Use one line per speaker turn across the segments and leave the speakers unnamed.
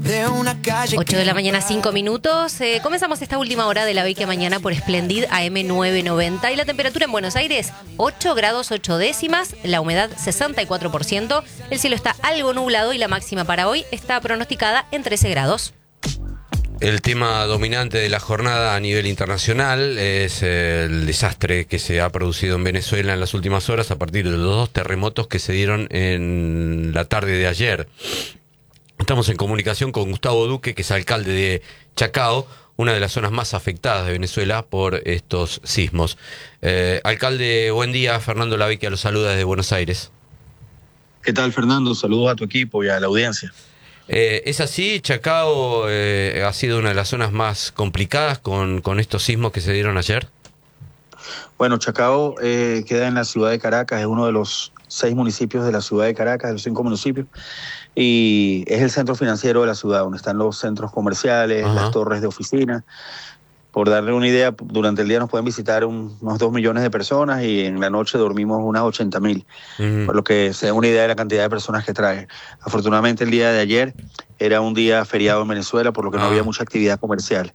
de una calle.
8 de la mañana, 5 minutos. Comenzamos esta última hora de la Vecchia Mañana por Splendid AM 990. Y la temperatura en Buenos Aires, 8 grados 8 décimas. La humedad, 64%. El cielo está algo nublado y la máxima para hoy está pronosticada en 13 grados.
El tema dominante de la jornada a nivel internacional es el desastre que se ha producido en Venezuela en las últimas horas a partir de los dos terremotos que se dieron en la tarde de ayer. Estamos en comunicación con Gustavo Duque, que es alcalde de Chacao, una de las zonas más afectadas de Venezuela por estos sismos. Alcalde, buen día. Fernando Lavecchia lo saluda desde Buenos Aires.
¿Qué tal, Fernando? Saludos a tu equipo y a la audiencia.
¿Es así? ¿Chacao ha sido una de las zonas más complicadas con estos sismos que se dieron ayer?
Bueno, Chacao queda en la ciudad de Caracas, es uno de los 6 municipios de la ciudad de Caracas, de los 5 municipios, y es el centro financiero de la ciudad, donde están los centros comerciales, las torres de oficina. Por darle una idea, durante el día nos pueden visitar unos 2 millones de personas y en la noche dormimos unas 80.000, por lo que se da una idea de la cantidad de personas que trae. Afortunadamente el día de ayer era un día feriado en Venezuela, por lo que no había mucha actividad comercial.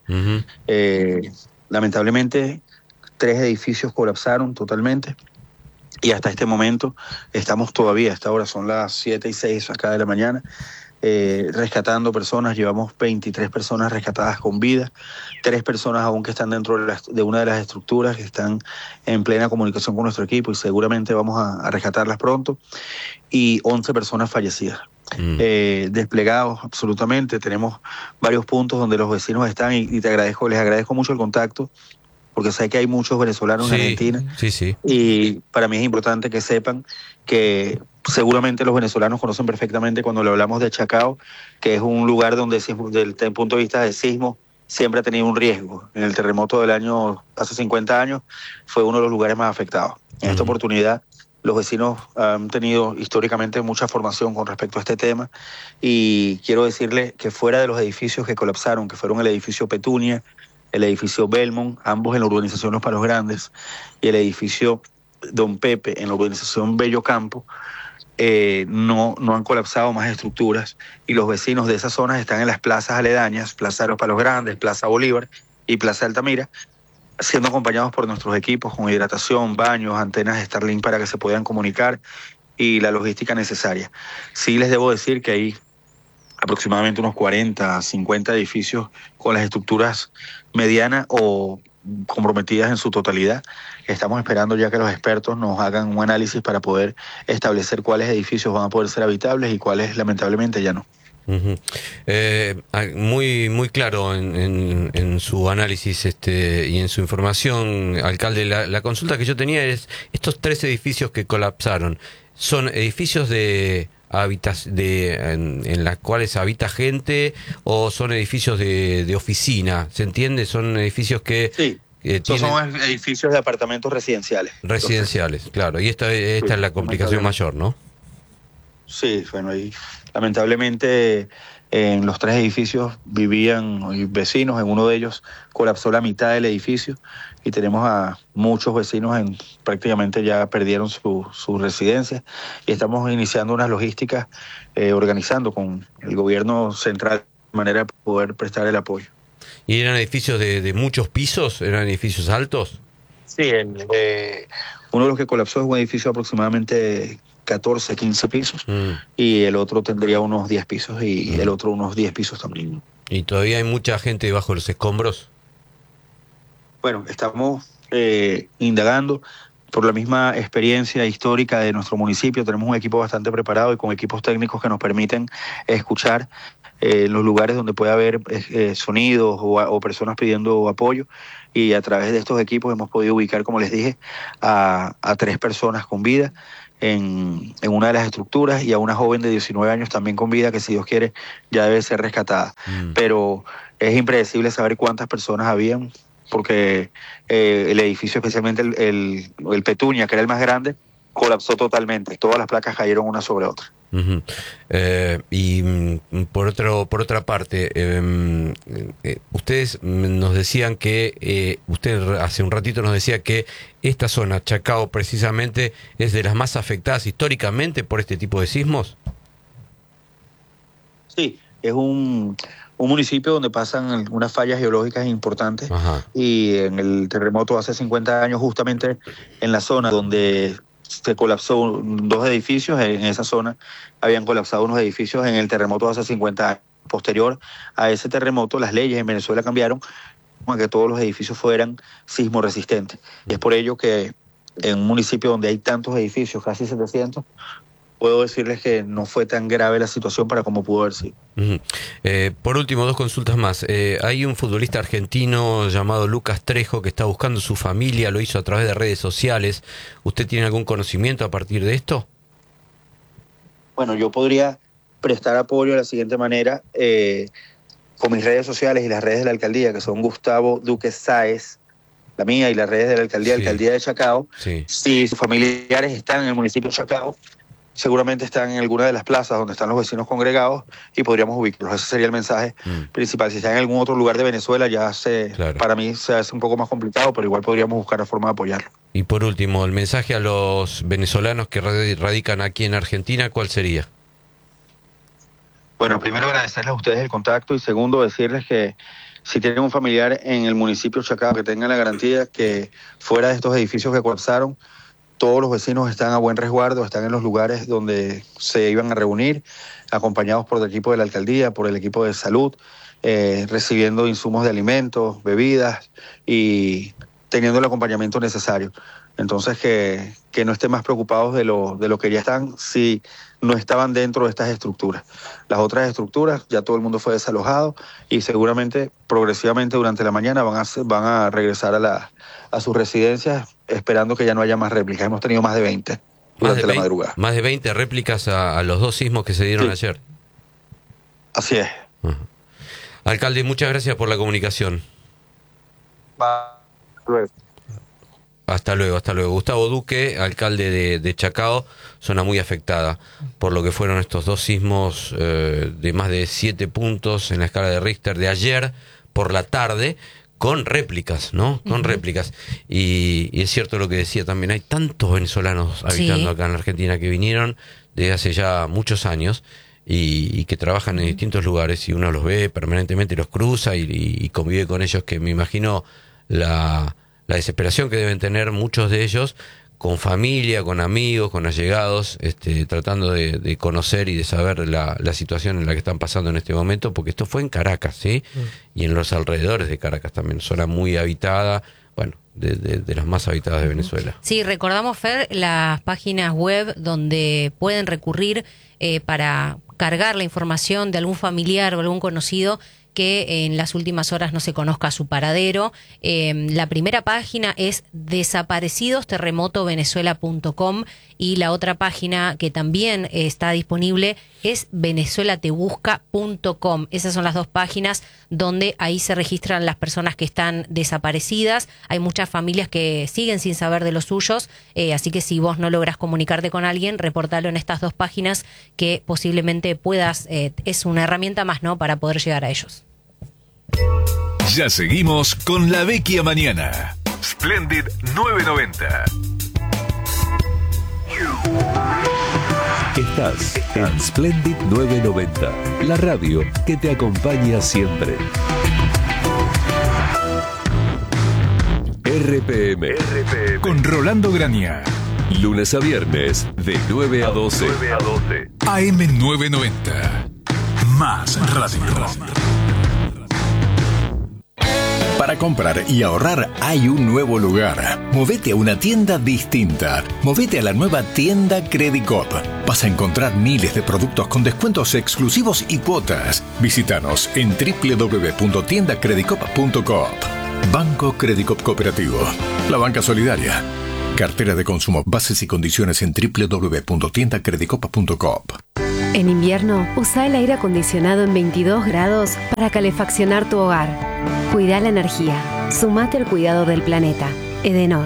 Lamentablemente 3 edificios colapsaron totalmente y hasta este momento estamos todavía, hasta ahora son las 7:06 acá de la mañana, rescatando personas. Llevamos 23 personas rescatadas con vida, 3 personas aún que están dentro de una de las estructuras, que están en plena comunicación con nuestro equipo y seguramente vamos a rescatarlas pronto, y 11 personas fallecidas. Desplegados absolutamente, tenemos varios puntos donde los vecinos están y les agradezco mucho el contacto, porque sé que hay muchos venezolanos en Argentina.
Sí. Y
para mí es importante que sepan que seguramente los venezolanos conocen perfectamente cuando le hablamos de Chacao, que es un lugar donde desde el punto de vista de sismo siempre ha tenido un riesgo. En el terremoto del año, hace 50 años, fue uno de los lugares más afectados. En esta oportunidad, los vecinos han tenido históricamente mucha formación con respecto a este tema, y quiero decirles que fuera de los edificios que colapsaron, que fueron el edificio Petunia, el edificio Belmont, ambos en la urbanización Los Palos Grandes, y el edificio Don Pepe en la urbanización Bello Campo, no han colapsado más estructuras, y los vecinos de esas zonas están en las plazas aledañas, Plaza de Los Palos Grandes, Plaza Bolívar y Plaza Altamira, siendo acompañados por nuestros equipos con hidratación, baños, antenas Starlink para que se puedan comunicar y la logística necesaria. Sí les debo decir que hay aproximadamente unos 40, 50 edificios con las estructuras medianas o comprometidas en su totalidad. Estamos esperando ya que los expertos nos hagan un análisis para poder establecer cuáles edificios van a poder ser habitables y cuáles lamentablemente ya no.
Muy claro en su análisis y en su información, alcalde. La consulta que yo tenía es, estos 3 edificios que colapsaron, ¿son edificios en las cuales habita gente o son edificios de oficina? ¿Se entiende? Son edificios que...
Sí, son edificios de apartamentos residenciales.
Residenciales, claro. Y esta es la complicación mayor, ¿no?
Sí, bueno, y lamentablemente en los 3 edificios vivían vecinos. En uno de ellos colapsó la mitad del edificio y tenemos a muchos vecinos prácticamente ya perdieron su residencia, y estamos iniciando unas logísticas, organizando con el gobierno central de manera de poder prestar el apoyo.
¿Y eran edificios de muchos pisos? ¿Eran edificios altos?
Sí, uno de los que colapsó es un edificio de aproximadamente 14, 15 pisos, y el otro tendría unos 10 pisos, y el otro unos 10 pisos también.
¿Y todavía hay mucha gente debajo de los escombros?
Bueno, estamos indagando. Por la misma experiencia histórica de nuestro municipio, tenemos un equipo bastante preparado y con equipos técnicos que nos permiten escuchar los lugares donde puede haber sonidos o personas pidiendo apoyo, y a través de estos equipos hemos podido ubicar, como les dije, a 3 personas con vida en una de las estructuras, y a una joven de 19 años también con vida, que si Dios quiere ya debe ser rescatada. Pero es impredecible saber cuántas personas habían, porque el edificio, especialmente el Petunia, que era el más grande, colapsó totalmente. Todas las placas cayeron una sobre otra.
Y por otra parte, ustedes nos decían que, usted hace un ratito nos decía que esta zona, Chacao, precisamente es de las más afectadas históricamente por este tipo de sismos.
Sí, es un municipio donde pasan unas fallas geológicas importantes.
Ajá.
Y en el terremoto hace 50 años, justamente en la zona donde se colapsó 2 edificios, en esa zona habían colapsado unos edificios en el terremoto hace 50 años. Posterior a ese terremoto, las leyes en Venezuela cambiaron para que todos los edificios fueran sismo resistentes. Y es por ello que en un municipio donde hay tantos edificios, casi 700, puedo decirles que no fue tan grave la situación para como pudo haber sido.
Por último, 2 consultas más. Hay un futbolista argentino llamado Lucas Trejo que está buscando su familia, lo hizo a través de redes sociales. ¿Usted tiene algún conocimiento a partir de esto?
Bueno, yo podría prestar apoyo de la siguiente manera, con mis redes sociales y las redes de la alcaldía, que son Gustavo Duque Sáez, la mía, y las redes de la alcaldía,
Sí.
Alcaldía de Chacao.
Sí.
Si sus familiares están en el municipio de Chacao, seguramente están en alguna de las plazas donde están los vecinos congregados y podríamos ubicarlos. Ese sería el mensaje principal. Si están en algún otro lugar de Venezuela,
Claro.
para mí se hace un poco más complicado, pero igual podríamos buscar la forma de apoyarlo.
Y por último, el mensaje a los venezolanos que radican aquí en Argentina, ¿cuál sería?
Bueno, primero agradecerles a ustedes el contacto y segundo decirles que si tienen un familiar en el municipio de Chacao, que tengan la garantía que fuera de estos edificios que colapsaron, todos los vecinos están a buen resguardo, están en los lugares donde se iban a reunir, acompañados por el equipo de la alcaldía, por el equipo de salud, recibiendo insumos de alimentos, bebidas y teniendo el acompañamiento necesario. Entonces que no estén más preocupados de lo que ya están si no estaban dentro de estas estructuras. Las otras estructuras ya todo el mundo fue desalojado y seguramente progresivamente durante la mañana van a regresar a sus residencias, esperando que ya no haya más réplicas. Hemos tenido más de 20 durante la madrugada.
Más de 20 réplicas a los 2 sismos que se dieron
Sí.
ayer.
Así es.
Ajá. Alcalde, muchas gracias por la comunicación. Hasta luego, hasta luego. Gustavo Duque, alcalde de Chacao, zona muy afectada por lo que fueron estos 2 sismos de más de 7 puntos en la escala de Richter de ayer por la tarde, con réplicas, ¿no? Con réplicas. Y es cierto lo que decía también, hay tantos venezolanos habitando acá en la Argentina que vinieron desde hace ya muchos años y que trabajan en distintos lugares y uno los ve permanentemente, los cruza y convive con ellos, que me imagino la desesperación que deben tener muchos de ellos, con familia, con amigos, con allegados, tratando de conocer y de saber la situación en la que están pasando en este momento, porque esto fue en Caracas, ¿sí? Y en los alrededores de Caracas también, zona muy habitada, bueno, de las más habitadas de Venezuela.
Sí, recordamos, Fer, las páginas web donde pueden recurrir para cargar la información de algún familiar o algún conocido que en las últimas horas no se conozca su paradero. La primera página es desaparecidosterremotovenezuela.com y la otra página que también está disponible es venezuelatebusca.com. Esas son las 2 páginas donde ahí se registran las personas que están desaparecidas. Hay muchas familias que siguen sin saber de los suyos, así que si vos no logras comunicarte con alguien, reportalo en estas 2 páginas que posiblemente puedas, es una herramienta más, ¿no?, para poder llegar a ellos.
Ya seguimos con La Vecchia Mañana. Splendid 990.
Estás en Splendid 990, la radio que te acompaña siempre. RPM.
Con Rolando Graña.
Lunes a viernes, de 9 a 12.
AM 990. Más radio. Para comprar y ahorrar hay un nuevo lugar. Movete a una tienda distinta. Movete a la nueva tienda Credicop. Vas a encontrar miles de productos con descuentos exclusivos y cuotas. Visítanos en www.tiendacredicop.coop. Banco Credicop Cooperativo. La banca solidaria. Cartera de consumo. Bases y condiciones en www.tiendacredicop.coop.
En invierno, usa el aire acondicionado en 22 grados para calefaccionar tu hogar. Cuida la energía. Sumate al cuidado del planeta. Edenor.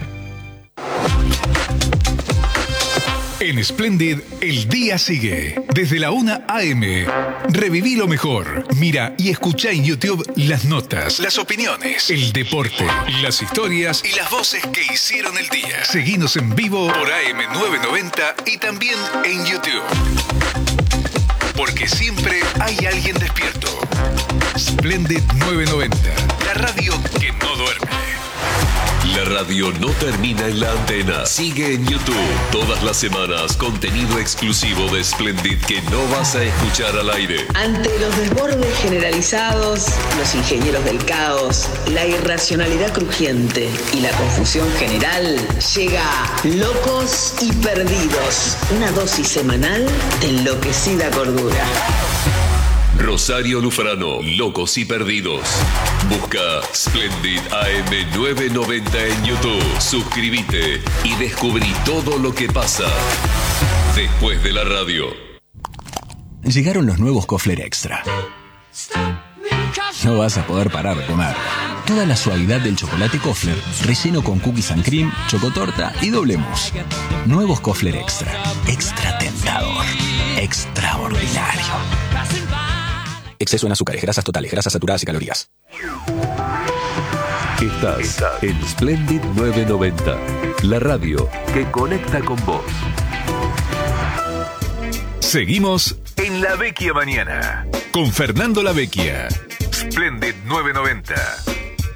En Splendid, el día sigue. Desde la 1 a.m. Reviví lo mejor. Mira y escucha en YouTube las notas, las opiniones, el deporte, las historias y las voces que hicieron el día. Seguinos en vivo por AM 990 y también en YouTube. porque siempre hay alguien despierto. Splendid 990, la radio que no duerme.
La radio no termina en la antena. Sigue en YouTube. Todas las semanas, contenido exclusivo de Splendid que no vas a escuchar al aire.
Ante los desbordes generalizados, los ingenieros del caos, la irracionalidad crujiente y la confusión general, llega Locos y Perdidos, una dosis semanal de enloquecida cordura.
Rosario Lufrano, Locos y Perdidos. Busca Splendid AM 990 en YouTube. Suscríbete y descubrí todo lo que pasa después de la radio.
Llegaron los nuevos Kofler Extra. No vas a poder parar de comer. Toda la suavidad del chocolate Kofler, relleno con cookies and cream, chocotorta y doble mousse. Nuevos Kofler Extra. Extra tentador. Extraordinario. Exceso en azúcares, grasas totales, grasas saturadas y calorías.
Estás en Splendid 990, la radio que conecta con vos.
Seguimos en La Vecchia Mañana con Fernando La Vecchia. Splendid 990.